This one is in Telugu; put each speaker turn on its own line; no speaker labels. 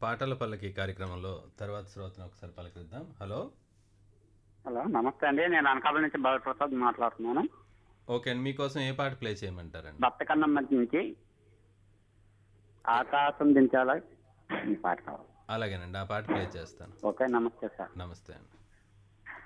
పాటల పల్లకి కార్యక్రమంలో తర్వాత శ్రోతను ఒకసారి పలకరిద్దాం. హలో.
హలో నమస్తే అండి, నేను అనకాపల్లి నుంచి బాలప్రసాద్ మాట్లాడుతున్నాను.
ఓకే అండి, మీకోసం ఏ పాట ప్లే చేయమంటారండి?
భక్త కన్నం నుంచి ఆకాశం దించాలా ఈ పాట కావాలి.
అలాగేనండి, ఆ పాట ప్లే చేస్తాను.
ఓకే, నమస్తే సార్.
నమస్తే అండి.